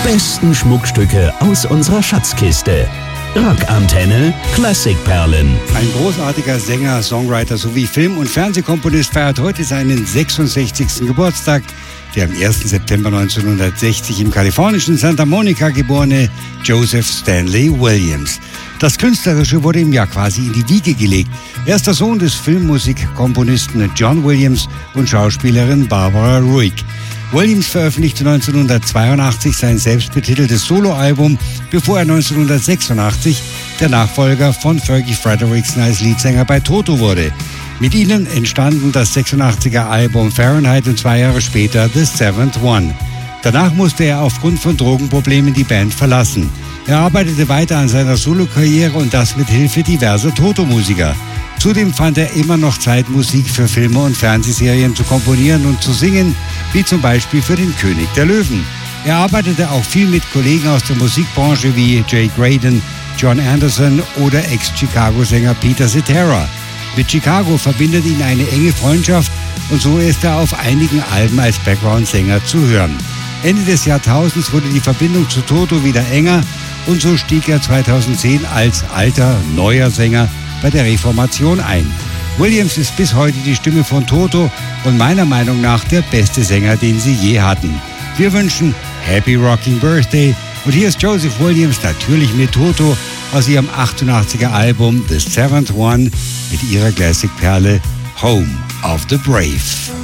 besten Schmuckstücke aus unserer Schatzkiste. Rockantenne Klassikperlen. Ein großartiger Sänger, Songwriter sowie Film- und Fernsehkomponist feiert heute seinen 66. Geburtstag. Der am 1. September 1960 im kalifornischen Santa Monica geborene Joseph Stanley Williams. Das Künstlerische wurde ihm ja quasi in die Wiege gelegt. Er ist der Sohn des Filmmusikkomponisten John Williams und Schauspielerin Barbara Ruick. Williams veröffentlichte 1982 sein selbstbetiteltes Soloalbum, bevor er 1986 der Nachfolger von Fergie Frederiksen als Leadsänger bei Toto wurde. Mit ihnen entstanden das 86er Album Fahrenheit und 2 Jahre später The Seventh One. Danach musste er aufgrund von Drogenproblemen die Band verlassen. Er arbeitete weiter an seiner Solokarriere und das mit Hilfe diverser Toto-Musiker. Zudem fand er immer noch Zeit, Musik für Filme und Fernsehserien zu komponieren und zu singen, wie zum Beispiel für den König der Löwen. Er arbeitete auch viel mit Kollegen aus der Musikbranche wie Jay Graydon, John Anderson oder Ex-Chicago-Sänger Peter Cetera. Mit Chicago verbindet ihn eine enge Freundschaft und so ist er auf einigen Alben als Background-Sänger zu hören. Ende des Jahrtausends wurde die Verbindung zu Toto wieder enger und so stieg er 2010 als alter, neuer Sänger bei der Reformation ein. Williams ist bis heute die Stimme von Toto und meiner Meinung nach der beste Sänger, den sie je hatten. Wir wünschen Happy Rocking Birthday und hier ist Joseph Williams natürlich mit Toto aus ihrem 88er Album The Seventh One mit ihrer Classic-Perle Home of the Brave.